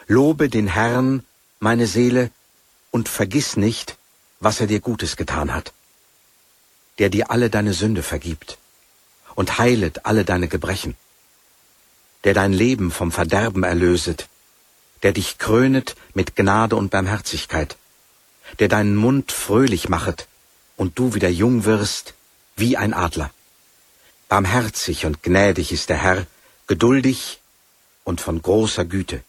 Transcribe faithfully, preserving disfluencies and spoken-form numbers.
Lobe den Herrn, meine Seele, und vergiss nicht, was er dir Gutes getan hat, der dir alle deine Sünde vergibt und heilet alle deine Gebrechen, der dein Leben vom Verderben erlöset, der dich krönet mit Gnade und Barmherzigkeit, der deinen Mund fröhlich machet und du wieder jung wirst wie ein Adler. Barmherzig und gnädig ist der Herr, geduldig und von großer Güte.